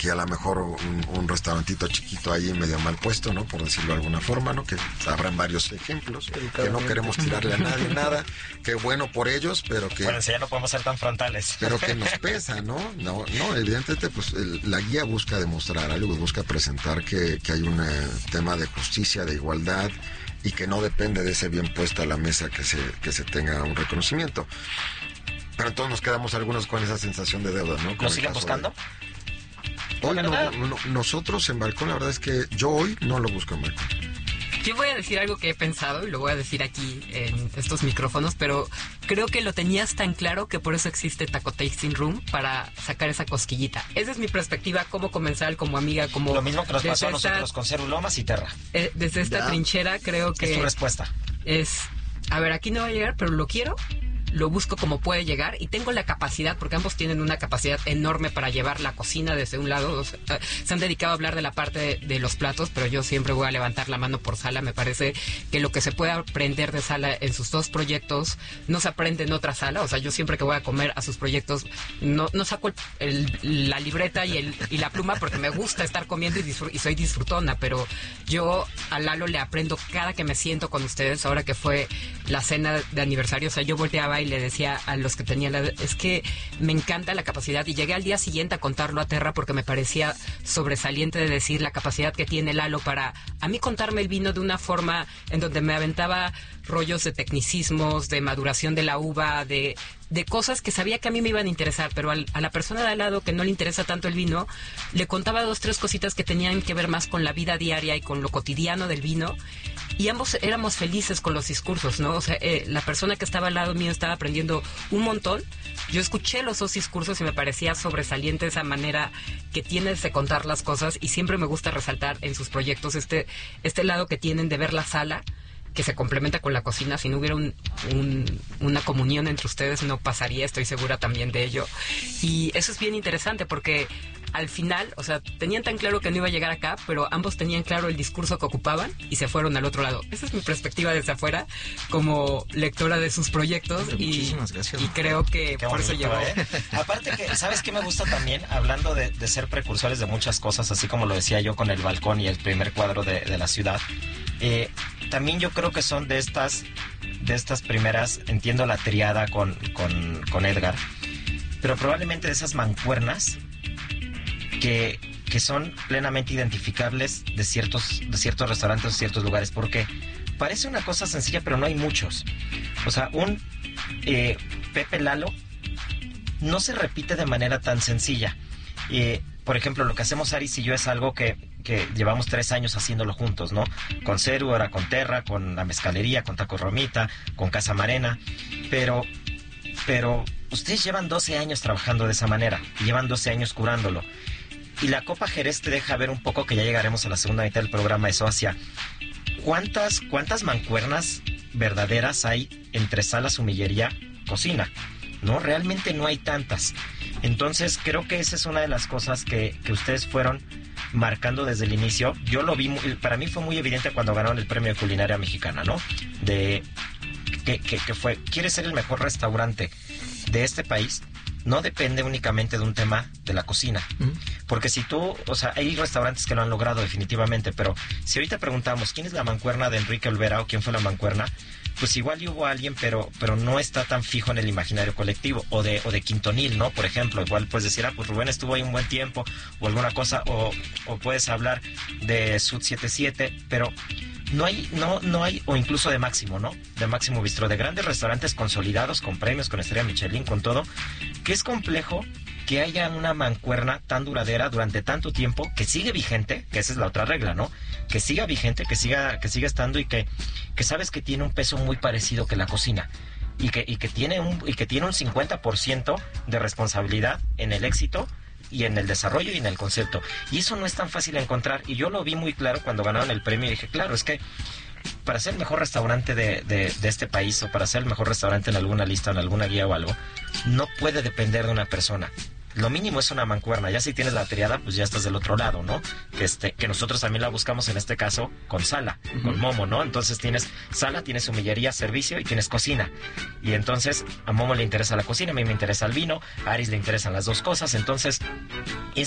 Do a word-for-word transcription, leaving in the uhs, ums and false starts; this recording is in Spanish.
que a lo mejor un, un restaurantito chiquito ahí medio mal puesto, ¿no? Por decirlo de alguna forma, ¿no? Que habrán varios ejemplos, que no queremos tirarle a nadie nada, que bueno por ellos, pero que... Bueno, si ya no podemos ser tan frontales. Pero que nos pesa, ¿no? No, no evidentemente, pues el, la guía busca demostrar algo, busca presentar que, que hay un eh, tema de justicia, de igualdad, y que no depende de ser bien puesta a la mesa que se, que se tenga un reconocimiento. Pero entonces nos quedamos algunos con esa sensación de deuda, ¿no? ¿Lo siguen buscando? De... Hoy no, no, nosotros en Balcón, la verdad es que yo hoy no lo busco en Balcón. Yo voy a decir algo que he pensado y lo voy a decir aquí en estos micrófonos, pero creo que lo tenías tan claro que por eso existe Taco Tasting Room, para sacar esa cosquillita. Esa es mi perspectiva como comensal, como amiga, como... Lo mismo que nos pasó a nosotros esta, con Cerulomas y Terra. Eh, desde esta ya. trinchera creo que... Es tu respuesta. Es, a ver, aquí no va a llegar, pero lo quiero, lo busco como puede llegar y tengo la capacidad, porque ambos tienen una capacidad enorme para llevar la cocina desde un lado. O sea, se han dedicado a hablar de la parte de, de los platos, pero yo siempre voy a levantar la mano por Sala. Me parece que lo que se puede aprender de Sala en sus dos proyectos no se aprende en otra sala. O sea, yo siempre que voy a comer a sus proyectos no, no saco el, el, la libreta y, el, y la pluma, porque me gusta estar comiendo y, disfr- y soy disfrutona, pero yo a Lalo le aprendo cada que me siento con ustedes. Ahora que fue la cena de aniversario, o sea, yo volteaba y le decía a los que tenían la... Es que me encanta la capacidad, y llegué al día siguiente a contarlo a Terra porque me parecía sobresaliente de decir la capacidad que tiene Lalo para a mí contarme el vino de una forma en donde me aventaba rollos de tecnicismos, de maduración de la uva, de, de cosas que sabía que a mí me iban a interesar, pero al, a la persona de al lado que no le interesa tanto el vino, le contaba dos, tres cositas que tenían que ver más con la vida diaria y con lo cotidiano del vino, y ambos éramos felices con los discursos, ¿no? O sea, eh, la persona que estaba al lado mío estaba aprendiendo un montón. Yo escuché los dos discursos y me parecía sobresaliente esa manera que tienes de contar las cosas, y siempre me gusta resaltar en sus proyectos este, este lado que tienen de ver la sala, que se complementa con la cocina. Si no hubiera un, un, una comunión entre ustedes, no pasaría, estoy segura también de ello. Y eso es bien interesante porque al final, o sea, tenían tan claro que no iba a llegar acá, pero ambos tenían claro el discurso que ocupaban y se fueron al otro lado. Esa es mi perspectiva desde afuera como lectora de sus proyectos. Y, muchísimas gracias. Y creo que qué por bonito, eso llegó. ¿eh? Aparte que, ¿sabes qué me gusta también? Hablando de, de ser precursores de muchas cosas, así como lo decía yo con el balcón y el primer cuadro de, de la ciudad, eh, también yo creo que son de estas, de estas primeras, entiendo la triada con, con, con Edgar, pero probablemente de esas mancuernas que, que son plenamente identificables de ciertos, de ciertos restaurantes o ciertos lugares, porque parece una cosa sencilla, pero no hay muchos. O sea, un eh, Pepe Lalo no se repite de manera tan sencilla. Eh, por ejemplo, lo que hacemos Aris y yo es algo que, que llevamos tres años haciéndolo juntos, ¿no? Con Ceru, ahora con Terra, con la mezcalería, con Taco Romita, con Casa Marena, pero, pero ustedes llevan doce años trabajando de esa manera y llevan doce años curándolo. Y la Copa Jerez te deja ver un poco, que ya llegaremos a la segunda mitad del programa, eso hacia cuántas, cuántas mancuernas verdaderas hay entre sala, sumillería, cocina, ¿no? Realmente no hay tantas. Entonces creo que esa es una de las cosas que, que ustedes fueron marcando desde el inicio. Yo lo vi, muy, para mí fue muy evidente cuando ganaron el premio de culinaria mexicana, ¿no? De que, que, que fue, ¿quieres ser el mejor restaurante de este país? No depende únicamente de un tema de la cocina. Uh-huh. Porque si tú, o sea, hay restaurantes que lo han logrado definitivamente, pero si ahorita preguntamos quién es la mancuerna de Enrique Olvera o quién fue la mancuerna, pues igual y hubo alguien, pero pero no está tan fijo en el imaginario colectivo. O de o de Quintonil, ¿no? Por ejemplo, igual puedes decir, ah, pues Rubén estuvo ahí un buen tiempo, o alguna cosa, o, o puedes hablar de Sud setenta y siete, pero no hay, no, no hay, o incluso de Máximo, ¿no? De Máximo Bistro, de grandes restaurantes consolidados, con premios, con estrella Michelin, con todo, que es complejo que haya una mancuerna tan duradera durante tanto tiempo, que sigue vigente, que esa es la otra regla, ¿no? Que siga vigente, que siga, que siga estando, y que, que sabes que tiene un peso muy parecido que la cocina, y que, y que tiene un, y que tiene un cincuenta por ciento de responsabilidad en el éxito y en el desarrollo y en el concepto. Y eso no es tan fácil de encontrar, y yo lo vi muy claro cuando ganaron el premio, y dije, claro, es que para ser el mejor restaurante de, de, de este país, o para ser el mejor restaurante en alguna lista, en alguna guía o algo, no puede depender de una persona. Lo mínimo es una mancuerna. Ya si tienes la triada, pues ya estás del otro lado, ¿no? Que este, que nosotros también la buscamos en este caso con Sala, uh-huh. con Momo, ¿no? Entonces tienes Sala, tienes humillería, servicio, y tienes cocina. Y entonces a Momo le interesa la cocina, a mí me interesa el vino, a Aris le interesan las dos cosas. Entonces